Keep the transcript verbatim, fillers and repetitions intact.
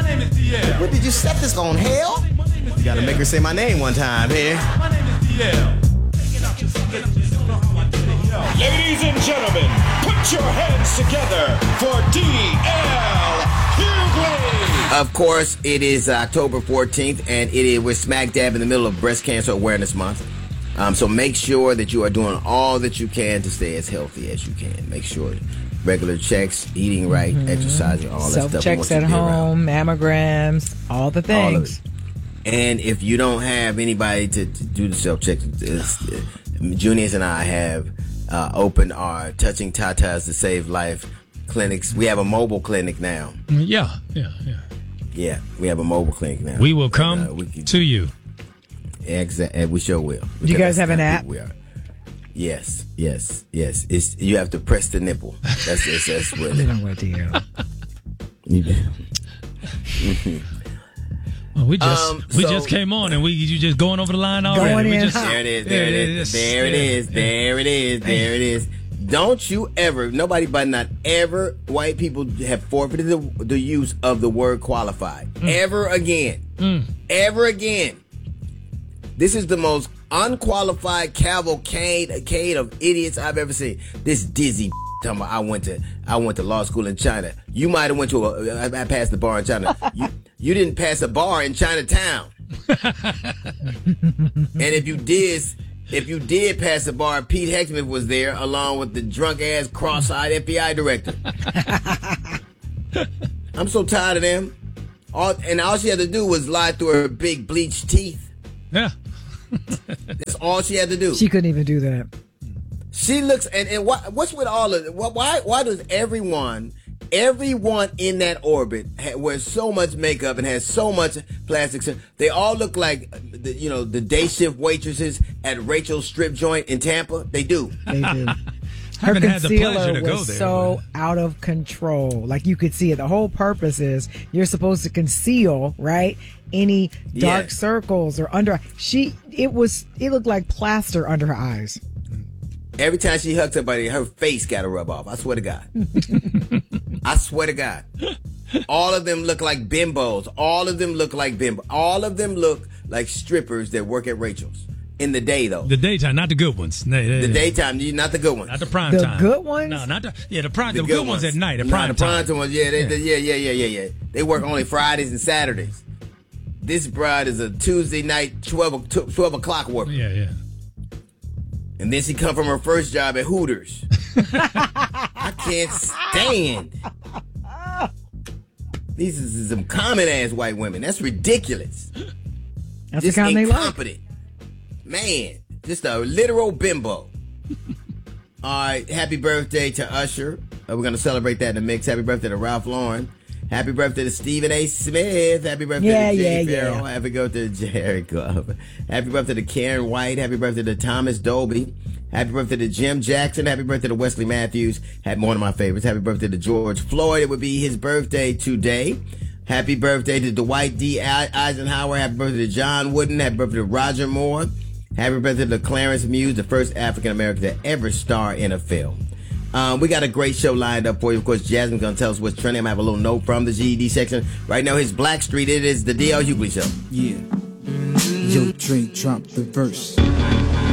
name is D L. What, did you set this on hell? You gotta make her say my name one time here. My name is D L. Ladies and gentlemen, put your hands together for D L Hughley. Of course, it is October fourteenth, and it is, we're smack dab in the middle of Breast Cancer Awareness Month. Um, so make sure that you are doing all that you can to stay as healthy as you can. Make sure regular checks, eating right, mm-hmm. exercising, all that stuff. Self-checks at home, mammograms, all the things. All of it. And if you don't have anybody to, to do the self-checks, uh, Juniors and I have uh, opened our Touching Tatas to Save Life clinics. We have a mobile clinic now. Yeah, yeah, yeah. Yeah, we have a mobile clinic now. We will come and, uh, we can, to you. Exactly, we sure will. Do you guys have an app? We are. Yes, yes, yes. It's you have to press the nipple. That's that's, that's what. I don't want to hear. mm-hmm. Well, we just um, we so, just came on and we you just going over the line already. Going we in just, there it is. There it is. There it is. There it is. There it is. Don't you ever, nobody but not ever, white people have forfeited the, the use of the word qualified. Mm. Ever again. Mm. Ever again. This is the most unqualified cavalcade of idiots I've ever seen. This dizzy talking about I went to I went to law school in China. You might have went to a I passed the bar in China. You you didn't pass a bar in Chinatown. And if you did if you did pass a bar, Pete Hecksman was there along with the drunk ass cross-eyed F B I director. I'm so tired of them. All and all she had to do was lie through her big bleached teeth. Yeah. That's all she had to do. She couldn't even do that. She looks, and, and what, what's with all of it? Why, why does everyone, everyone in that orbit ha, wears so much makeup and has so much plastic? They all look like, the, you know, the day shift waitresses at Rachel's strip joint in Tampa. They do. They do. I Her haven't had the pleasure to go was there. So but... out of control. Like you could see it. The whole purpose is you're supposed to conceal, right? Any dark yes. circles or under. She, it was, it looked like plaster under her eyes. Every time she hugged somebody, her face got to rub off. I swear to God. I swear to God. All of them look like bimbos. All of them look like bimbos. All of them look like strippers that work at Rachel's. In the day, though. The daytime, not the good ones. No, the daytime, not the good ones. Not the prime the time. The good ones? No, not the, yeah, the prime, the, the good, good ones. ones at night, the no, prime the prime time. ones, yeah, they, yeah. They, yeah, yeah, yeah, yeah, yeah. They work only Fridays and Saturdays. This bride is a Tuesday night, twelve, twelve o'clock worker. Yeah, yeah. And then she come from her first job at Hooters. I can't stand. These is some common ass white women. That's ridiculous. That's just the kind they like. Incompetent. Man, just a literal bimbo. All right, happy birthday to Usher. Uh, we're going to celebrate that in the mix. Happy birthday to Ralph Lauren. Happy birthday to Stephen A. Smith. Happy birthday yeah, to Jay yeah, Farrell. Yeah. Happy birthday to Jerry Glover. Happy birthday to Karen White. Happy birthday to Thomas Dolby. Happy birthday to Jim Jackson. Happy birthday to Wesley Matthews. Had one of my favorites. Happy birthday to George Floyd. It would be his birthday today. Happy birthday to Dwight D. Eisenhower. Happy birthday to John Wooden. Happy birthday to Roger Moore. Happy birthday to Clarence Muse, the first African American to ever star in a film. Um, we got a great show lined up for you. Of course, Jasmine's going to tell us what's trending. I'm going to have a little note from the G E D section. Right now, his Black Street. It is the D L Hughley Show. Yeah. Yo, Dre, drop the verse.